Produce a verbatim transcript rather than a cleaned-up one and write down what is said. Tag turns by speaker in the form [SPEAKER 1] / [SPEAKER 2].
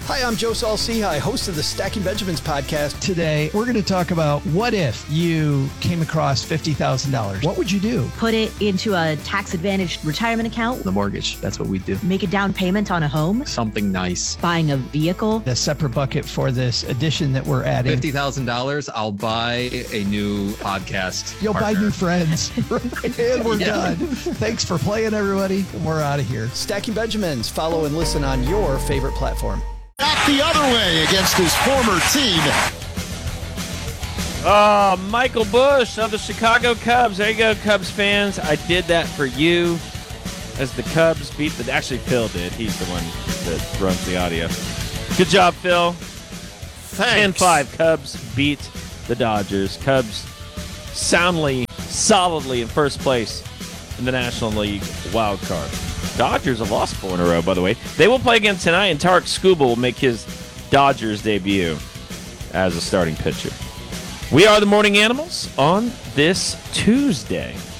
[SPEAKER 1] Hi, I'm Joe Saul-Sehy, host of the Stacking Benjamins podcast.
[SPEAKER 2] Today, we're going to talk about what if you came across fifty thousand dollars? What would you do?
[SPEAKER 3] Put it into a tax-advantaged retirement account.
[SPEAKER 4] The mortgage, that's what we do.
[SPEAKER 3] Make a down payment on a home.
[SPEAKER 4] Something nice.
[SPEAKER 3] Buying a vehicle.
[SPEAKER 2] A separate bucket for this addition that we're adding.
[SPEAKER 4] fifty thousand dollars, I'll buy a new podcast
[SPEAKER 2] You'll
[SPEAKER 4] partner.
[SPEAKER 2] buy new friends. And we're
[SPEAKER 4] Yeah.
[SPEAKER 2] done. Thanks for playing, everybody. And we're out of here.
[SPEAKER 1] Stacking Benjamins. Follow and listen on your favorite platform.
[SPEAKER 5] Back the other way against his former team.
[SPEAKER 6] Oh, Michael Bush of the Chicago Cubs. There you go, Cubs fans. I did that for you as the Cubs beat the... Actually, Phil did. He's the one that runs the audio. Good job, Phil.
[SPEAKER 5] Thanks.
[SPEAKER 6] ten five, Cubs beat the Dodgers. Cubs soundly, solidly in first place in the National League wild card. Dodgers have lost four in a row, by the way. They will play again tonight, and Tarek Skubal will make his Dodgers debut as a starting pitcher. We are the Morning Animals on this Tuesday.